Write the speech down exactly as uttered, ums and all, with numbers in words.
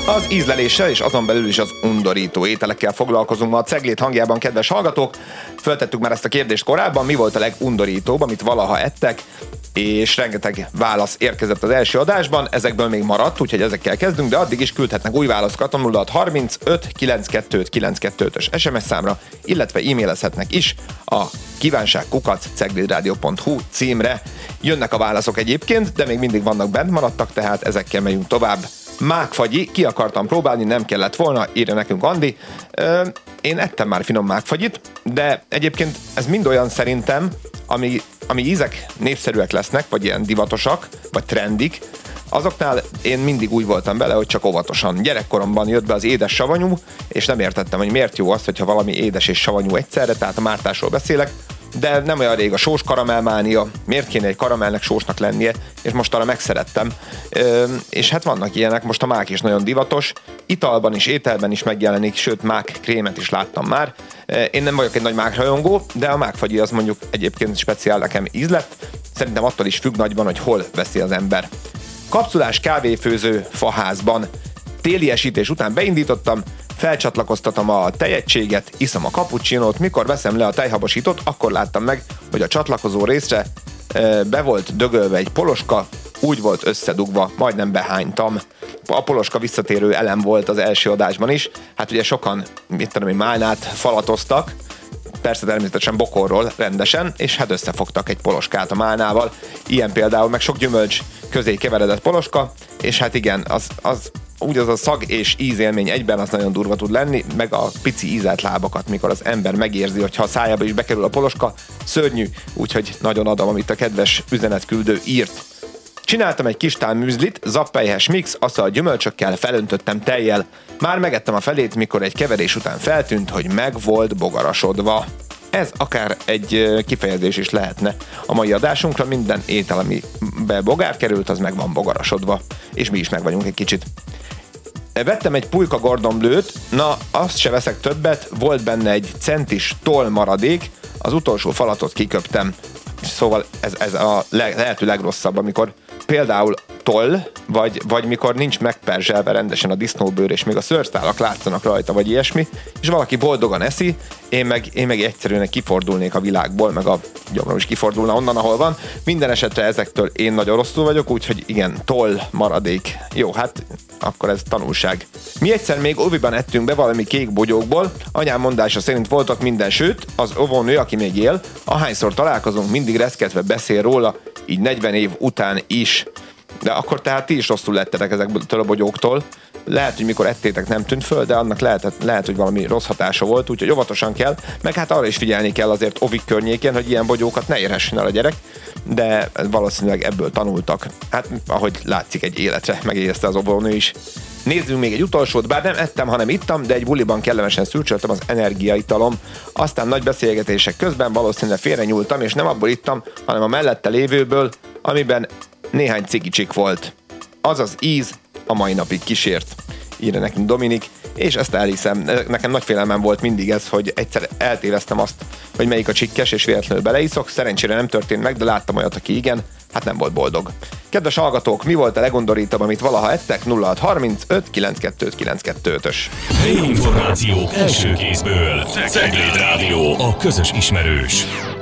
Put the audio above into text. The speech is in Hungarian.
Az ízleléssel és azon belül is az undorító ételekkel foglalkozunk ma a Ceglét hangjában, kedves hallgatók. Föltettük már ezt a kérdést korábban, mi volt a legundorítóbb, amit valaha ettek, és rengeteg válasz érkezett az első adásban, ezekből még maradt, úgyhogy ezekkel kezdünk, de addig is küldhetnek új válaszokat a nulla hat harmincöt kilencvenkettő kilencvenkettő-ös es em es számra, illetve e-mailezhetnek is a kívánság kukac ceglédradio pont hu címre. Jönnek a válaszok egyébként, de még mindig vannak bent maradtak, tehát ezekkel megyünk tovább. Mákfagyi, ki akartam próbálni, nem kellett volna, írja nekünk Andi. Ö, én ettem már finom mákfagyit, de egyébként ez mind olyan szerintem, ami, ami ízek népszerűek lesznek, vagy ilyen divatosak, vagy trendik, azoknál én mindig úgy voltam bele, hogy csak óvatosan. Gyerekkoromban jött be az édes savanyú, és nem értettem, hogy miért jó az, hogyha valami édes és savanyú egyszerre, tehát a mártásról beszélek, de nem olyan rég a sós karamellmánia, miért kéne egy karamellnek sósnak lennie, és most arra megszerettem. Ö, és hát vannak ilyenek, most a mák is nagyon divatos, italban is, ételben is megjelenik, sőt mák krémet is láttam már. Én nem vagyok egy nagy mákrajongó, de a mákfagyi az mondjuk egyébként speciál nekem ízlett, szerintem attól is függ nagyban, hogy hol veszi az ember. Kapszulás kávéfőző faházban. Téli esítés után beindítottam, felcsatlakoztatom a tejegységet, iszom a cappuccinót, mikor veszem le a tejhabosítót, akkor láttam meg, hogy a csatlakozó részre e, be volt dögölve egy poloska, úgy volt összedugva, majdnem behánytam. A poloska visszatérő elem volt az első adásban is, hát ugye sokan, mit tudom én, málnát falatoztak, persze természetesen bokorról rendesen, és hát összefogtak egy poloskát a málnával. Ilyen például, meg sok gyümölcs közé keveredett poloska, és hát igen, az, az úgy az a szag és ízélmény egyben az nagyon durva tud lenni, meg a pici ízelt lábakat, mikor az ember megérzi, hogyha a szájába is bekerül a poloska, szörnyű, úgyhogy nagyon adom, amit a kedves üzenetküldő írt. Csináltam egy kis tál műzlit, zappelyhes mix, aszal gyümölcsökkel, felöntöttem tejjel. Már megettem a felét, mikor egy keverés után feltűnt, hogy meg volt bogarasodva. Ez akár egy kifejezés is lehetne a mai adásunkra, minden étel, amibe bogár került, az meg van bogarasodva, és mi is meg vagyunk egy kicsit. Vettem egy pulyka Gordon Bleu-t, na azt se veszek többet, volt benne egy centis toll maradék, az utolsó falatot kiköptem. Szóval ez, ez a le, lehető legrosszabb, amikor például toll, vagy, vagy mikor nincs megperzselve rendesen a disznóbőr, és még a szőrszálak látszanak rajta, vagy ilyesmi, és valaki boldogan eszi, én meg, én meg egyszerűen kifordulnék a világból, meg a gyomrom is kifordulna onnan, ahol van. Minden esetre ezektől én nagyon rosszul vagyok, úgyhogy igen, toll maradék. Jó, hát akkor ez tanulság. Mi egyszer még óviban ettünk be valami kék bogyókból, anyám mondása szerint voltak minden, sőt, az óvónő, aki még él, ahányszor találkozunk, mindig reszketve beszél róla, így negyven év után is. De akkor tehát ti is rosszul lettetek ezektől a bogyóktól. Lehet, hogy mikor ettétek nem tűnt föl, de annak lehet, lehet, hogy valami rossz hatása volt, úgyhogy óvatosan kell, meg hát arra is figyelni kell azért ovik környékén, hogy ilyen bogyókat ne érhessen el a gyerek, de valószínűleg ebből tanultak. Hát, ahogy látszik, egy életre megérezte az óvónő is. Nézzünk még egy utolsót, bár nem ettem, hanem ittam, de egy buliban kellemesen szürcsöltem az energiaitalom. Aztán nagy beszélgetések közben valószínűleg félrenyúltam, és nem abból ittam, hanem a mellette lévőből, amiben néhány cigicsik volt. Az az íz a mai napig kísért, írja nekünk Dominik, és ezt elhiszem. Nekem nagy félelmem volt mindig ez, hogy egyszer eltéveztem azt, hogy melyik a csikkes, és véletlenül beleiszok. Szerencsére nem történt meg, de láttam olyat, aki igen, hát nem volt boldog. Kedves hallgatók, mi volt a legundorítóbb, amit valaha ettek? nulla hat harmincöt kilencvenkettő kilencvenkettő-ös. Helyi információk első kézből. Cegléd Rádió, a közös ismerős.